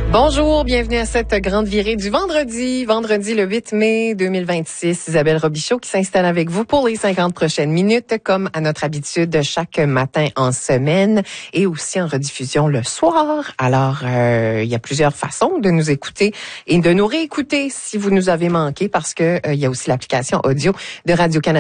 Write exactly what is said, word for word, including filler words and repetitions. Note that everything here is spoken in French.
Bonjour, bienvenue à cette grande virée du vendredi, vendredi le huit mai deux mille vingt-six. Isabelle Robichaud qui s'installe avec vous pour les cinquante prochaines minutes, comme à notre habitude chaque matin en semaine et aussi en rediffusion le soir. Alors, euh, il y a plusieurs façons de nous écouter et de nous réécouter si vous nous avez manqué, parce que euh, il y a aussi l'application audio de Radio-Canada